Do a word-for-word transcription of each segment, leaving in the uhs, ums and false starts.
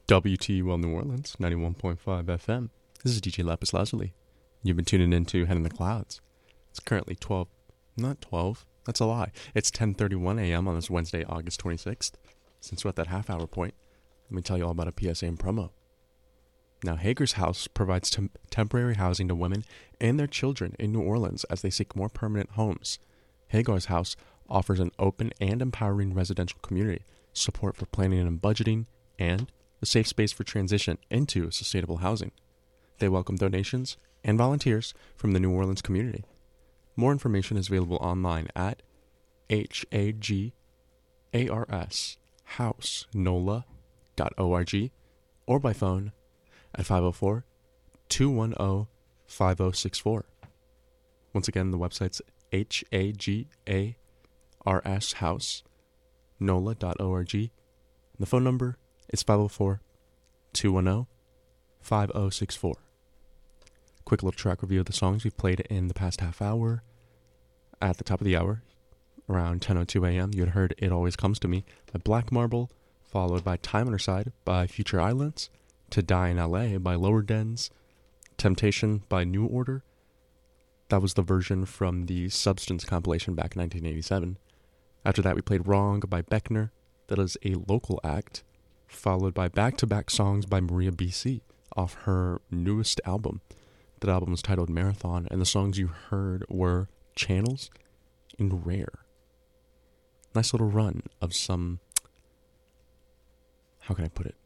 W T U L New Orleans, ninety-one point five F M. This is D J Lapis Lazuli. You've been tuning into Head in the Clouds. It's currently twelve, not twelve, that's a lie. It's ten thirty-one a.m. on this Wednesday, August twenty-sixth. Since we're at that half hour point, let me tell you all about a P S A and promo. Now, Hager's House provides tem- temporary housing to women and their children in New Orleans as they seek more permanent homes. Hager's House offers an open and empowering residential community, support for planning and budgeting, and a safe space for transition into sustainable housing. They welcome donations and volunteers from the New Orleans community. More information is available online at H A G A R S house nola dot org or by phone at five oh four, two one oh, five oh six four. Once again, the website's H A G A R S house nola dot org. And the phone number is five oh four, two one oh, five oh six four. Quick little track review of the songs we've played in the past half hour. At the top of the hour, around ten oh two a.m., you had heard It Always Comes to Me by Black Marble, followed by Time on Her Side by Future Islands, To Die in L A by Lower Dens, Temptation by New Order. That was the version from the Substance compilation back in nineteen eighty-seven. After that, we played Wrong by Beckner. That is a local act, followed by back-to-back songs by Maria B C off her newest album. That album was titled Marathon, and the songs you heard were Channels and Rare. Nice little run of some, how can I put it?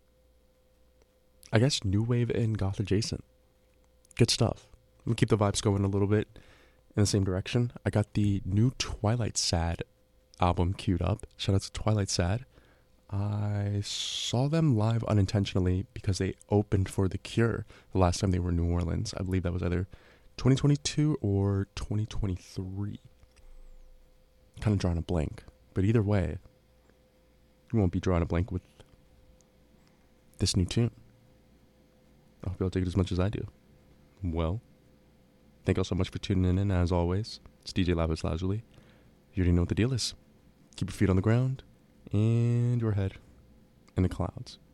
I guess new wave and goth adjacent. Good stuff. I'm going to keep the vibes going a little bit in the same direction. I got the new Twilight Sad album queued up. Shout out to Twilight Sad. I saw them live unintentionally because they opened for The Cure the last time they were in New Orleans. I believe that was either twenty twenty-two or twenty twenty-three. Kind of drawing a blank. But either way, you won't be drawing a blank with this new tune. I hope you'll take it as much as I do. Well, thank you all so much for tuning in. As always, it's D J Lapis Lazuli. You already know what the deal is. Keep your feet on the ground and your head in the clouds.